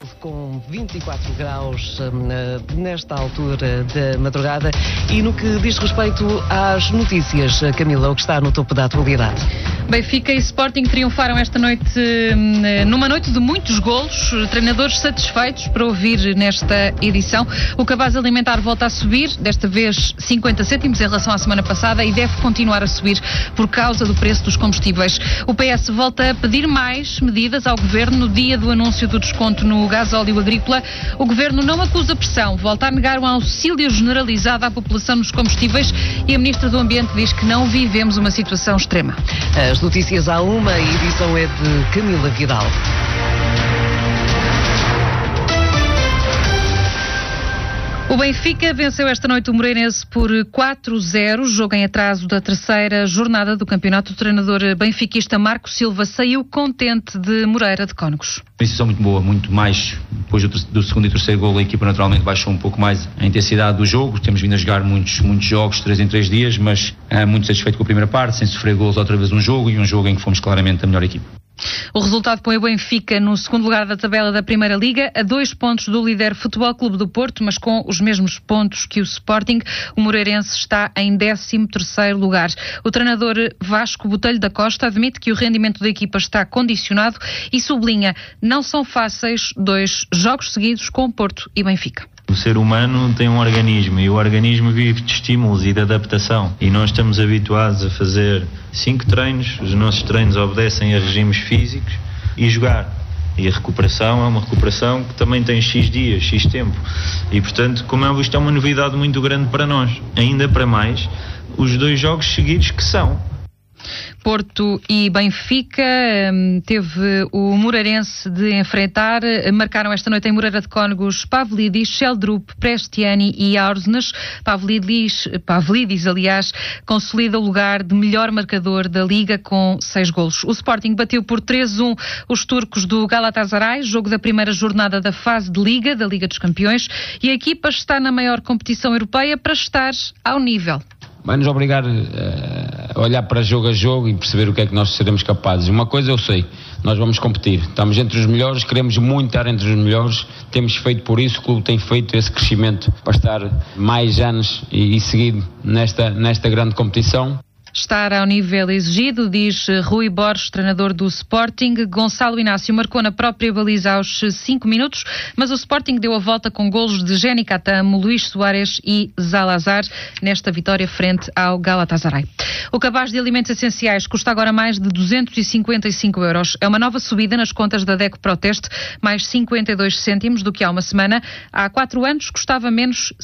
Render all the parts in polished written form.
Com 24 graus nesta altura da madrugada. E no que diz respeito às notícias, Camila, o que está no topo da atualidade? Benfica e Sporting triunfaram esta noite numa noite de muitos golos, treinadores satisfeitos para ouvir nesta edição. O cabaz alimentar volta a subir, desta vez 50 cêntimos em relação à semana passada, e deve continuar a subir por causa do preço dos combustíveis. O PS volta a pedir mais medidas ao Governo no dia do anúncio do desconto no gasóleo agrícola. O Governo não acusa pressão, volta a negar um auxílio generalizado à população nos combustíveis, e a Ministra do Ambiente diz que não vivemos uma situação extrema. As notícias à uma, a edição é de Camila Vidal. O Benfica venceu esta noite o Moreirense por 4-0, jogo em atraso da terceira jornada do campeonato. O treinador benfiquista Marco Silva saiu contente de Moreira de Cónegos. Uma decisão muito boa, muito mais, depois do segundo e terceiro golo, a equipa naturalmente baixou um pouco mais a intensidade do jogo. Temos vindo a jogar muitos jogos, 3 em 3 dias, mas muito satisfeito com a primeira parte, sem sofrer golos outra vez e um jogo em que fomos claramente a melhor equipa. O resultado põe o Benfica no segundo lugar da tabela da Primeira Liga, a 2 pontos do líder Futebol Clube do Porto, mas com os mesmos pontos que o Sporting. O Moreirense está em 13º lugar. O treinador Vasco Botelho da Costa admite que o rendimento da equipa está condicionado e sublinha: não são fáceis 2 jogos seguidos com Porto e Benfica. O ser humano tem um organismo e o organismo vive de estímulos e de adaptação, e nós estamos habituados a fazer 5 treinos, os nossos treinos obedecem a regimes físicos e jogar. E a recuperação é uma recuperação que também tem X dias, X tempo. E portanto, como é visto, é uma novidade muito grande para nós. Ainda para mais, os 2 jogos seguidos que são Porto e Benfica. Teve o Moreirense de enfrentar. Marcaram esta noite em Moreira de Cónegos Pavlidis, Sheldrup, Prestiani e Aursnes. Pavlidis, aliás, consolida o lugar de melhor marcador da Liga com 6 golos. O Sporting bateu por 3-1 os turcos do Galatasaray, jogo da primeira jornada da fase de Liga, da Liga dos Campeões, e a equipa está na maior competição europeia para estar ao nível. Vai nos obrigar a olhar para jogo a jogo e perceber o que é que nós seremos capazes. Uma coisa eu sei, nós vamos competir. Estamos entre os melhores, queremos muito estar entre os melhores. Temos feito por isso, o clube tem feito esse crescimento para estar mais anos e seguido nesta grande competição. Estar ao nível exigido, diz Rui Borges, treinador do Sporting. Gonçalo Inácio marcou na própria baliza aos 5 minutos, mas o Sporting deu a volta com golos de Jenny Catamo, Luís Soares e Zalazar nesta vitória frente ao Galatasaray. O cabaz de alimentos essenciais custa agora mais de 255 €. É uma nova subida nas contas da DECO Proteste, mais 52 cêntimos do que há uma semana. Há 4 anos custava menos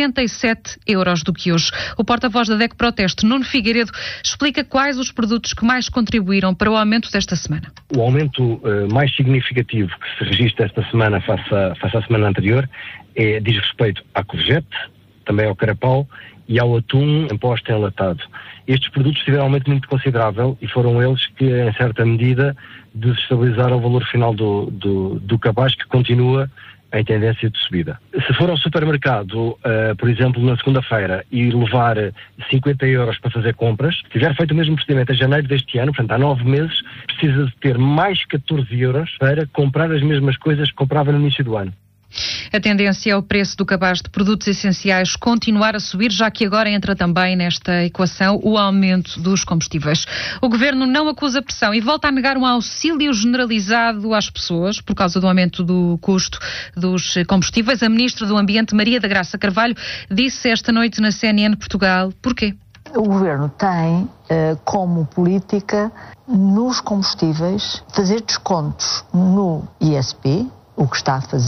67 € do que hoje. O porta-voz da DECO Proteste, Nuno Figueiredo, explica quais os produtos que mais contribuíram para o aumento desta semana. O aumento mais significativo que se registra esta semana face à semana anterior diz respeito à courgette, também ao carapau e ao atum em posta enlatado. Estes produtos tiveram um aumento muito considerável e foram eles que, em certa medida, desestabilizaram o valor final do cabaz, que continua em tendência de subida. Se for ao supermercado, por exemplo, na segunda-feira, e levar 50 € para fazer compras, se tiver feito o mesmo procedimento em janeiro deste ano, portanto há 9 meses, precisa de ter mais 14 € para comprar as mesmas coisas que comprava no início do ano. A tendência é o preço do cabaz de produtos essenciais continuar a subir, já que agora entra também nesta equação o aumento dos combustíveis. O Governo não acusa pressão e volta a negar um auxílio generalizado às pessoas por causa do aumento do custo dos combustíveis. A Ministra do Ambiente, Maria da Graça Carvalho, disse esta noite na CNN Portugal porquê. O Governo tem como política nos combustíveis fazer descontos no ISP, o que está a fazer.